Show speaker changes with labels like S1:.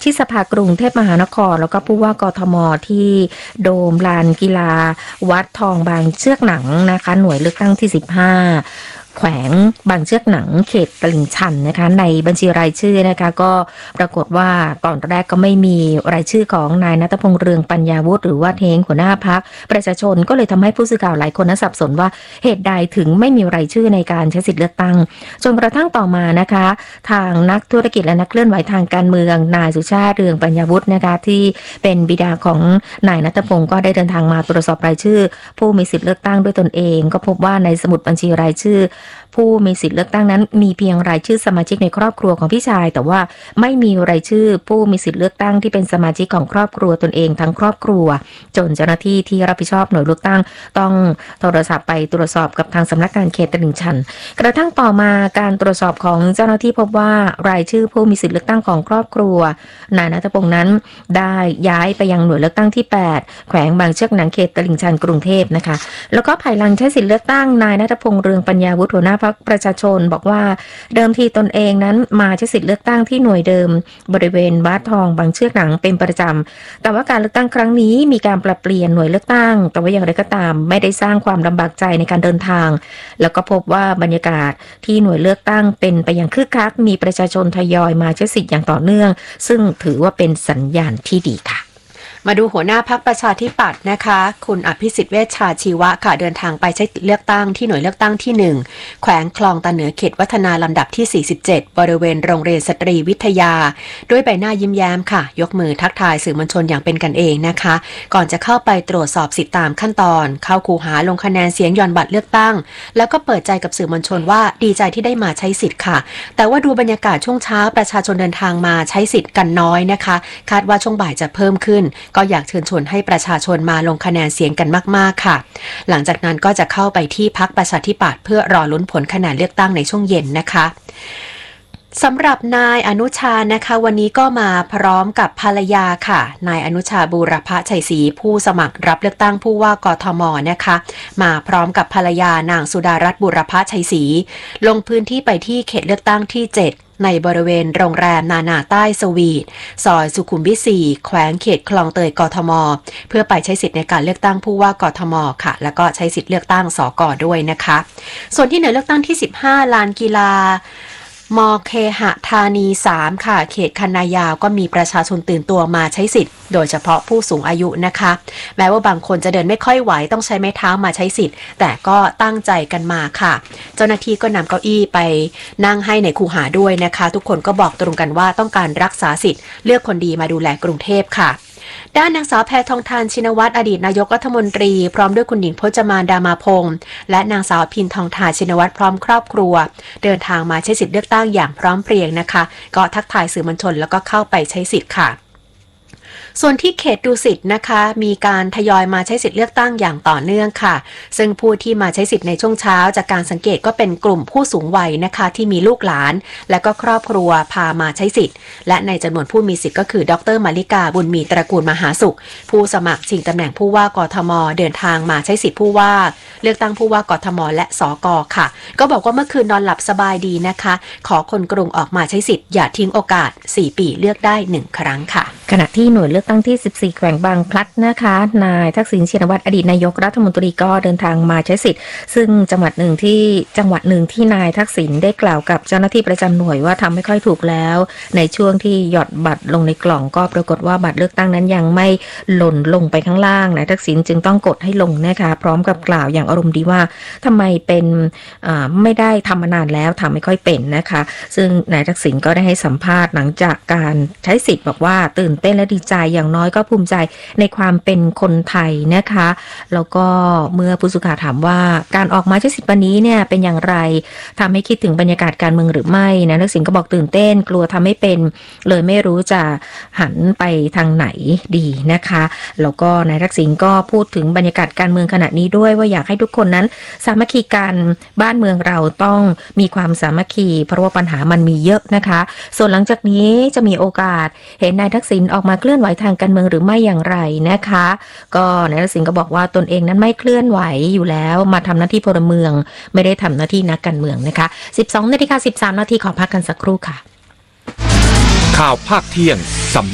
S1: ชิกสภากรุงเทพมหานครแล้วก็ผู้ว่ากทมที่โดมลานกีฬาวัดทองบางเชือกหนังนะคะหน่วยเลือกตั้งที่15แขวงบางเชือกหนังเขตตลิ่งชันนะคะในบัญชีรายชื่อนะคะก็ปรากฏว่าตอนแรกก็ไม่มีรายชื่อของนายณัฐพงษ์เรืองปัญญาวุฒิหรือว่าเท้งหัวหน้าพรรคประชาชนก็เลยทำให้ผู้สื่อข่าวหลายคนสับสนว่าเหตุใดถึงไม่มีรายชื่อในการใช้สิทธิเลือกตั้งจนกระทั่งต่อมานะคะทางนักธุรกิจและนักเคลื่อนไหวทางการเมืองนายสุชาติเรืองปัญญาวุฒินะคะที่เป็นบิดาของนายณัฐพงษ์ก็ได้เดินทางมาตรวจสอบรายชื่อผู้มีสิทธิเลือกตั้งด้วยตนเองก็พบว่าในสมุดบัญชีรายชื่อผู้มีสิทธิเลือกตั้งนั้นมีเพียงรายชื่อสมาชิกในครอบครัวของพี่ชายแต่ว่าไม่มีรายชื่อผู้มีสิทธิเลือกตั้งที่เป็นสมาชิกของครอบครัวตนเองทั้งครอบครัวจนเจ้าหน้าที่ที่รับผิดชอบหน่วยเลือกตั้งต้องโทรศัพท์ไปตรวจสอบกับทางสำนักงานเขตตลิ่งชันกระทั่งต่อมาการตรวจสอบของเจ้าหน้าที่พบว่ารายชื่อผู้มีสิทธิเลือกตั้งของครอบครัวนายณัฐพงษ์นั้นได้ย้ายไปยังหน่วยเลือกตั้งที่8แขวงบางเชือกหนังเขตตลิ่งชันกรุงเทพนะคะแล้วก็ภายหลังใช้สิทธิเลือกตั้งนายณัฐพงษ์เรืองปัญญาวุฒิหัวหน้าพรรคประชาชนบอกว่าเดิมทีตนเองนั้นมาใช้สิทธิเลือกตั้งที่หน่วยเดิมบริเวณวัดทองบางเชือกหนังเป็นประจำแต่ว่าการเลือกตั้งครั้งนี้มีการปรับเปลี่ยนหน่วยเลือกตั้งแต่ว่าอย่างไรก็ตามไม่ได้สร้างความลำบากใจในการเดินทางแล้วก็พบว่าบรรยากาศที่หน่วยเลือกตั้งเป็นไปอย่างคึกคักมีประชาชนทยอยมาใช้สิทธิ์อย่างต่อเนื่องซึ่งถือว่าเป็นสัญญาณที่ดีค่ะ
S2: มาดูหัวหน้าพรรคประชาธิปัตย์นะคะคุณอภิสิทธิ์เวชชาชีวะค่ะเดินทางไปใช้เลือกตั้งที่หน่วยเลือกตั้งที่1แขวงคลองตาเหนือเขตวัฒนาลำดับที่47บริเวณโรงเรียนสตรีวิทยาด้วยใบหน้ายิ้มแย้มค่ะยกมือทักทายสื่อมวลชนอย่างเป็นกันเองนะคะก่อนจะเข้าไปตรวจสอบสิทธิตามขั้นตอนเข้าคูหาลงคะแนนเสียงหย่อนบัตรเลือกตั้งแล้วก็เปิดใจกับสื่อมวลชนว่าดีใจที่ได้มาใช้สิทธิ์ค่ะแต่ว่าดูบรรยากาศช่วงเช้าประชาชนเดินทางมาใช้สิทธิ์กันน้อยนะคะคาดว่าช่วงบ่ายจะเพิ่มขึ้นก็อยากเชิญชวนให้ประชาชนมาลงคะแนนเสียงกันมากๆค่ะหลังจากนั้นก็จะเข้าไปที่พรรคประชาธิปัตย์เพื่อรอลุ้นผลคะแนนเลือกตั้งในช่วงเย็นนะคะสำหรับนายอนุชานะคะวันนี้ก็มาพร้อมกับภรรยาค่ะนายอนุชาบูรพชัยศรีผู้สมัครรับเลือกตั้งผู้ว่ากทมนะคะมาพร้อมกับภรรยานางสุดารัตน์บูรพชัยศรีลงพื้นที่ไปที่เขตเลือกตั้งที่7ในบริเวณโรงแรมนานาใต้สวีทซอยสุขุมวิท4แขวงเขตคลองเตยกทมเพื่อไปใช้สิทธิ์ในการเลือกตั้งผู้ว่ากทมค่ะแล้วก็ใช้สิทธิ์เลือกตั้งสก.ด้วยนะคะส่วนที่หน่วยเลือกตั้งที่15ลานกีฬามเคหธานี3ค่ะเขตคันนายาวก็มีประชาชนตื่นตัวมาใช้สิทธิ์โดยเฉพาะผู้สูงอายุนะคะแม้ว่าบางคนจะเดินไม่ค่อยไหวต้องใช้ไม้เท้ามาใช้สิทธิ์แต่ก็ตั้งใจกันมาค่ะเจ้าหน้าที่ก็นำเก้าอี้ไปนั่งให้ในคูหาด้วยนะคะทุกคนก็บอกตรงกันว่าต้องการรักษาสิทธิ์เลือกคนดีมาดูแลกรุงเทพค่ะด้านนางสาวแพทองธารชินวัตรอดีตนายกรัฐมนตรีพร้อมด้วยคุณหญิงพจมานดามาพงษ์และนางสาวพินทองธารชินวัตรพร้อมครอบครัวเดินทางมาใช้สิทธิเลือกตั้งอย่างพร้อมเพรียงนะคะก็ทักทายสื่อมวลชนแล้วก็เข้าไปใช้สิทธิ์ค่ะส่วนที่เขตดุสิตนะคะมีการทยอยมาใช้สิทธิเลือกตั้งอย่างต่อเนื่องค่ะซึ่งผู้ที่มาใช้สิทธิ์ในช่วงเช้าจากการสังเกตก็เป็นกลุ่มผู้สูงวัยนะคะที่มีลูกหลานและก็ครอบครัวพามาใช้สิทธิ์และในจำนวนผู้มีสิทธิ์ก็คือดร.มาริกาบุญมีตระกูลมหาสุขผู้สมัครชิงตำแหน่งผู้ว่ากทมเดินทางมาใช้สิทธิ์ผู้ว่าเลือกตั้งผู้ว่ากทมและสก.ค่ะก็บอกว่าเมื่อคืนนอนหลับสบายดีนะคะขอคนกรุงออกมาใช้สิทธิ์อย่าทิ้งโอกาส4ปีเลือกได้1ครั้งค่ะ
S1: ขณะที่หน่วยเลือกตั้งที่14แขวงบางพลัดนะคะนายทักษิณชินวัตรอดีตนายกรัฐมนตรีก็เดินทางมาใช้สิทธิ์ซึ่งจังหวัดหนึ่งที่นายทักษิณได้กล่าวกับเจ้าหน้าที่ประจำหน่วยว่าทำไม่ค่อยถูกแล้วในช่วงที่หยอดบัตรลงในกล่องก็ปรากฏว่าบัตรเลือกตั้งนั้นยังไม่หล่นลงไปข้างล่างนายทักษิณจึงต้องกดให้ลงนะคะพร้อมกับกล่าวอย่างอารมณ์ดีว่าทำไมเป็นไม่ได้ทำมานานแล้วทำไม่ค่อยเป็นนะคะซึ่งนายทักษิณก็ได้ให้สัมภาษณ์หลังจากการใช้สิทธิ์บอกว่าตื่นเต้นและดีใจอย่างน้อยก็ภูมิใจในความเป็นคนไทยนะคะแล้วก็เมื่อผู้สื่อข่าวถามว่าการออกมาใช้สิทธิ์วันนี้เนี่ยเป็นอย่างไรทำให้คิดถึงบรรยากาศการเมืองหรือไม่นะทักษิณก็บอกตื่นเต้นกลัวทำไม่เป็นเลยไม่รู้จะหันไปทางไหนดีนะคะแล้วก็นายทักษิณก็พูดถึงบรรยากาศการเมืองขณะนี้ด้วยว่าอยากให้ทุกคนนั้นสามัคคีกันบ้านเมืองเราต้องมีความสามัคคีเพราะว่าปัญหามันมีเยอะนะคะส่วนหลังจากนี้จะมีโอกาสเห็นนายทักษิณออกมาเคลื่อนไหวทางการเมืองหรือไม่อย่างไรนะคะก็นายทักษิณก็บอกว่าตนเองนั้นไม่เคลื่อนไหวอยู่แล้วมาทำหน้าที่พลเมืองไม่ได้ทำหน้าที่นักการเมืองนะคะ12:13 นาทีขอพักกันสักครู่ค่ะ
S3: ข่าวภาคเที่ยง